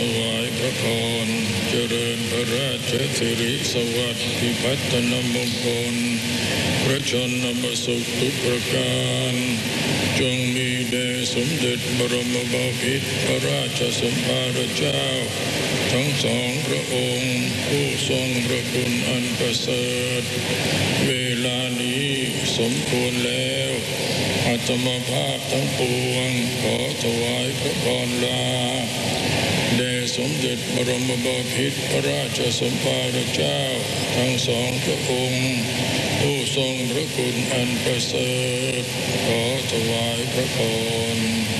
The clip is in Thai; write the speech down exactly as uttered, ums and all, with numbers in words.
วายพระพรเจริญพระราชสิริสวัสดิ์พิพัฒนมงคลพระชนมสุขทุกประการจงมีแด่สมเด็จบรมบพิตรพระราชสมภารเจ้าทั้งสองพระองค์ผู้ทรงพระคุณอันประเสริฐเวลานี้สมควรแล้วอาตมาภาพทั้งปวงขอถวายพระพรลาแด่สมเด็จบรมบพิตรพระราชสมภารเจ้าทั้งสองพระองค์ผู้ทรงพระคุณอันประเสริฐขอถวายพระพร